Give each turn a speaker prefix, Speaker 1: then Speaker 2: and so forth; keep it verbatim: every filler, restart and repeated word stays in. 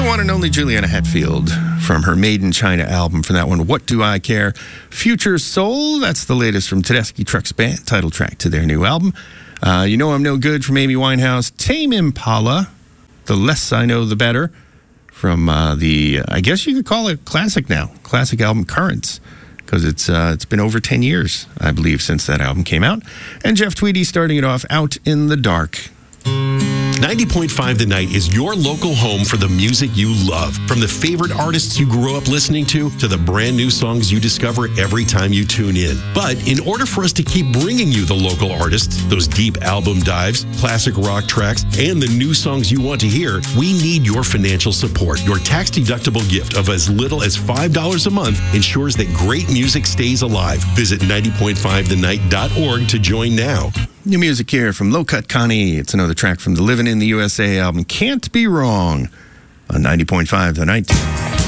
Speaker 1: one and only Juliana Hatfield from her Made in China album. For that one, What Do I Care? Future Soul. That's the latest from Tedeschi Trucks Band, title track to their new album. Uh, you Know I'm No Good from Amy Winehouse. Tame Impala, The Less I Know, The Better, from uh, the, I guess you could call it classic now, classic album Currents, because it's uh, it's been over ten years, I believe, since that album came out. And Jeff Tweedy starting it off, Out in the Dark.
Speaker 2: ninety point five The Night is your local home for the music you love. From the favorite artists you grew up listening to, to the brand new songs you discover every time you tune in. But in order for us to keep bringing you the local artists, those deep album dives, classic rock tracks, and the new songs you want to hear, we need your financial support. Your tax-deductible gift of as little as five dollars a month ensures that great music stays alive. Visit ninety point five the night dot org to join now.
Speaker 1: New music here from Low Cut Connie. It's another track from the Livin' in the U S A album, Can't Be Wrong, on ninety point five The Night.